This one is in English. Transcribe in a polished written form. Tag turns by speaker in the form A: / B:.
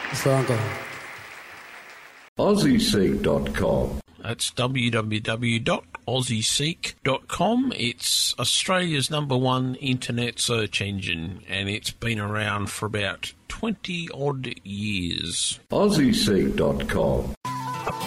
A: for Uncle.
B: AussieSeek.com.
C: That's www.aussieseek.com. It's Australia's #1 internet search engine, and it's been around for about 20-odd years.
B: AussieSeek.com.